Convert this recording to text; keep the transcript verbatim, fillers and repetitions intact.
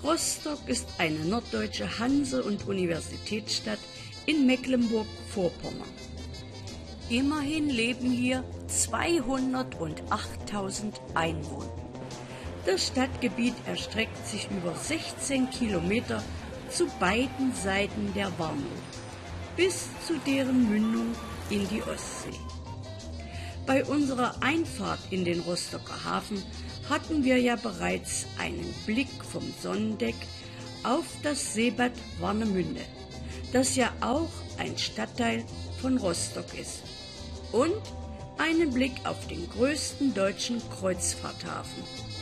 Rostock ist eine norddeutsche Hanse- und Universitätsstadt in Mecklenburg-Vorpommern. Immerhin leben hier zweihundertachttausend Einwohner. Das Stadtgebiet erstreckt sich über sechzehn Kilometer zu beiden Seiten der Warnow, bis zu deren Mündung in die Ostsee. Bei unserer Einfahrt in den Rostocker Hafen hatten wir ja bereits einen Blick vom Sonnendeck auf das Seebad Warnemünde, das ja auch ein Stadtteil von Rostock ist, und einen Blick auf den größten deutschen Kreuzfahrthafen.